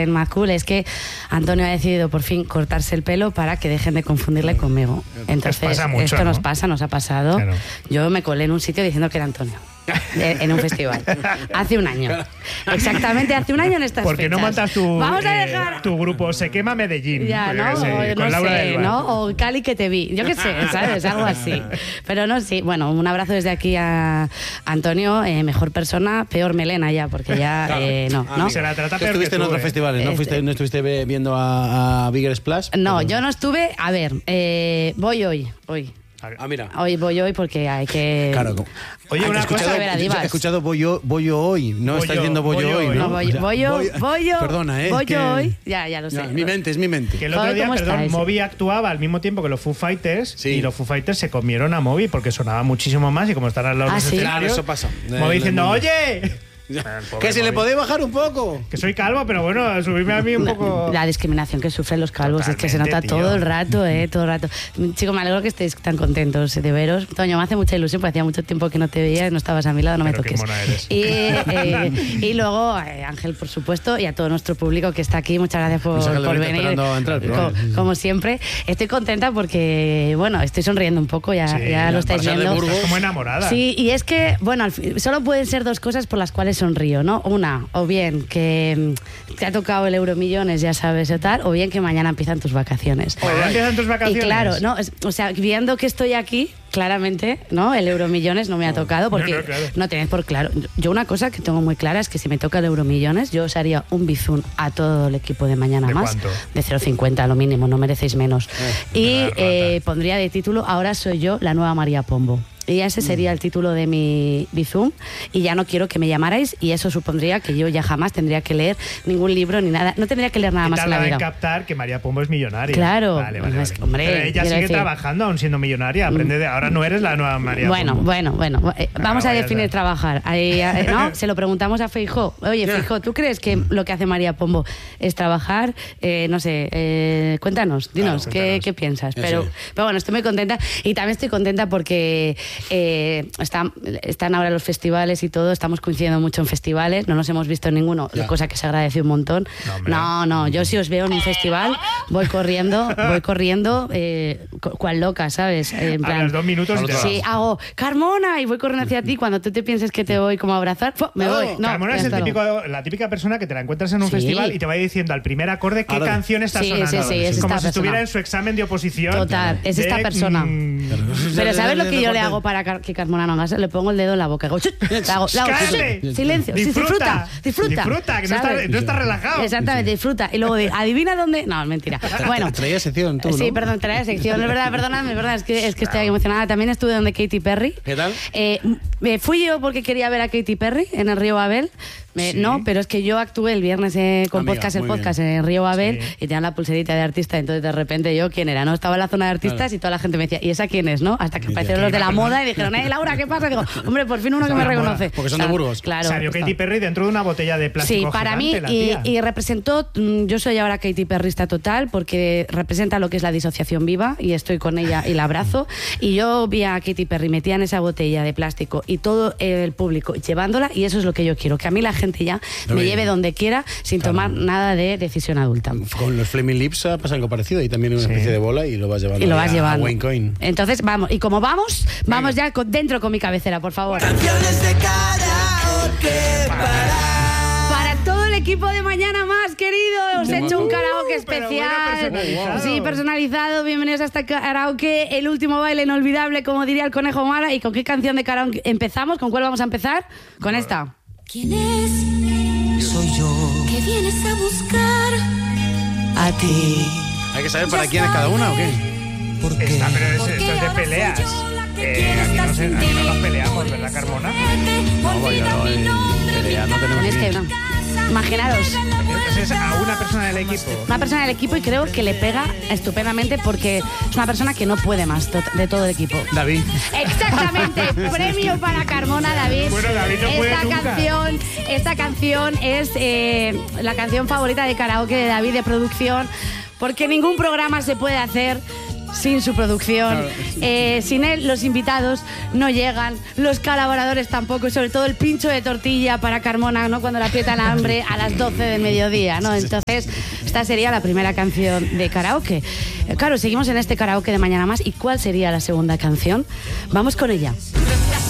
en Mad Cool es que Antonio ha decidido por fin cortarse el pelo para que dejen de confundirle conmigo. Entonces, pasa mucho, esto ¿no? nos ha pasado. Claro. Yo me colé en un sitio diciendo que era Antonio. En un festival. Hace un año. Exactamente hace un año en estas ¿Por qué no fechas. montas Vamos a dejar... tu grupo Se Quema Medellín? Ya, Yo ¿no? qué sé, O, con no Laura sé, del Val. ¿no? O Cali que te vi. Yo qué sé, ¿sabes? Algo así. Pero no, sí. Bueno, un abrazo desde aquí a Antonio. Mejor persona, peor melena ya, porque ya no. Se la trata Tú peor que estuviste en tú, otros festivales, ¿no? ¿No estuviste viendo a Bigger Splash? No, yo no estuve. A ver, voy hoy. Ah, mira. Hoy voy porque hay que... Claro. Oye, una cosa, Divas. He escuchado voy yo hoy. No, Voy está yo, diciendo voy yo hoy, ¿no? No, voy yo. Perdona, Voy que- yo hoy. Ya lo sé. Es mi mente. que el otro Joder, día, ¿cómo perdón, estáis? Moby actuaba al mismo tiempo que los Foo Fighters Sí. y los Foo Fighters se comieron a Moby porque sonaba muchísimo más y como están al lado de los ¿sí? escenarios, Claro, eso pasa. Moby diciendo, Pobre oye, que si le Moby. podéis bajar un poco. Que soy calvo, pero bueno, subirme a mí un poco... La discriminación que sufren los calvos es que se nota Totalmente, tío. todo el rato, todo el rato. Chicos, me alegro que estéis tan contentos de veros. Toño, me hace mucha ilusión porque hacía mucho tiempo que no te veía, no estabas a mi lado, no Pero me qué toques. mona eres. Y luego Ángel, por supuesto, y a todo nuestro público que está aquí, muchas gracias por venir. esperando a entrar, pero Como siempre, estoy contenta porque, bueno, estoy sonriendo un poco, ya lo estáis pasar de viendo. Burgos. Estás como enamorada. Sí, y es que, bueno, solo pueden ser dos cosas por las cuales sonrío, ¿no? Una, o bien que te ha tocado el Euromillones, ya sabes, o tal, o bien que mañana empiezan tus vacaciones. Mañana empiezan tus Y vacaciones. claro, ¿no? O sea, viendo que estoy aquí, claramente, ¿no? El Euromillones no me ha tocado porque No, claro. no tenéis por claro. Yo una cosa que tengo muy clara es que si me toca el Euromillones, yo os haría un bizun a todo el equipo de Mañana ¿De Más. cuánto? De 0,50 a lo mínimo, no merecéis menos. Y rata. pondría de título, ahora soy yo la nueva María Pombo. Y ese sería el título de mi Bizum. Y ya no quiero que me llamarais. Y eso supondría que yo ya jamás tendría que leer ningún libro ni nada. No tendría que leer nada Y más en la tardaba en vida. captar que María Pombo es millonaria. Claro. Vale. No es- hombre, Pero ella quiero sigue decir- trabajando aún siendo millonaria. Aprende de ahora no eres la nueva María Bueno, Pombo. vamos a vaya definir a ser. trabajar. ¿No? Se lo preguntamos a Feijó. Oye, Feijó, ¿tú crees que lo que hace María Pombo es trabajar? No sé, cuéntanos, dinos, Claro, cuéntanos. ¿qué piensas? Sí. Pero bueno, estoy muy contenta y también estoy contenta porque están ahora los festivales y todo, estamos coincidiendo mucho en festivales, no nos hemos visto en ninguno, Ya. cosa que se agradece un montón. No, hombre. No, yo si os veo en un festival, voy corriendo, cual loca, ¿sabes? En A los 2 minutos y te Sí, vas. hago Carmona y voy corriendo hacia ti. Cuando tú te pienses que te voy como a abrazar, me voy. No, Carmona es hasta luego. la típica persona que te la encuentras en un Sí. festival y te va diciendo al primer acorde qué Ahora- canción está Sí, sonando. sí, es como esta si estuviera persona. en su examen de oposición. Total, es esta persona. Pero ¿sabes lo que yo le hago para que Carmona no haga eso? Le pongo el dedo en la boca. Hago, ¡chut! Le hago, ¡Cállate! ¡chut! Silencio. Sí, Disfruta. Disfruta. Disfruta, que no ¿sabes? estás relajado. Exactamente, disfruta. Y luego adivina dónde. No, es mentira. Bueno. Traía sección tú, ¿no? Sí, perdón, traía sección. Es verdad, perdóname, es verdad, es que estoy aquí emocionada. También estuve donde Katy Perry. ¿Qué tal? Me fui yo porque quería ver a Katy Perry en el Río Babel. Sí. No, pero es que yo actué el viernes con Amiga, podcast, el muy podcast en el Río Babel Sí. y tenía la pulserita de artista. Entonces de repente yo, ¿quién era? No, estaba en la zona de artistas Claro. y toda la gente me decía, ¿y esa quién es? ¿No? Hasta que Mira, aparecieron los de la perdón. moda y dijeron, Laura, ¿qué pasa? Digo, hombre, por fin uno que me la moda, reconoce. porque son de Burgos. Claro. Salió está. Katy Perry dentro de una botella de plástico Sí, para mí, gigante, la tía. y representó, yo soy ahora Katy Perrista total, porque representa lo que es la disociación viva, y estoy con ella y la abrazo, y yo vi a Katy Perry metida en esa botella de plástico, y todo el público llevándola, y eso es lo que yo quiero, que a mí la gente ya No me me- lleve donde quiera, sin tomar nada de decisión adulta. Con los Flaming Lips pasa algo parecido y también una especie de bola y lo vas llevando, Y lo vas a llevando. Wayne Coyne. Entonces, vamos, y como vamos ya dentro con mi cabecera, por favor. Canciones de karaoke Para todo el equipo de Mañana Más, querido, os he hecho un karaoke pero especial. bueno, personalizado. Sí, personalizado. Bienvenidos a este karaoke, el último baile inolvidable, como diría el Conejo Mara. ¿Y con qué canción de karaoke empezamos? ¿Con cuál vamos a empezar? Con esta. ¿Quién es? Soy yo, ¿Qué vienes a buscar? a ti, ¿Hay que saber para quién es cada una o qué? porque Está, pero esto es de Porque ahora peleas. soy yo la que quiere Aquí estar no sin aquí no ti. nos peleamos, ¿verdad, Carmona? Olvida mi nombre, pelea, no tenemos Es que, ni- no. Imaginaros, Entonces a una persona del equipo. una persona del equipo, y creo que le pega estupendamente porque es una persona que no puede más de todo el equipo. David. Exactamente, premio para Carmona, David. Bueno, David no puede nunca. Esta canción es la canción favorita de karaoke de David de producción, porque ningún programa se puede hacer sin su producción. Sin él, los invitados no llegan, los colaboradores tampoco, y sobre todo el pincho de tortilla para Carmona, ¿no? Cuando le aprieta el hambre a las 12 del mediodía, ¿no? Entonces, esta sería la primera canción de karaoke. Claro, seguimos en este karaoke de Mañana Más. ¿Y cuál sería la segunda canción? Vamos con ella.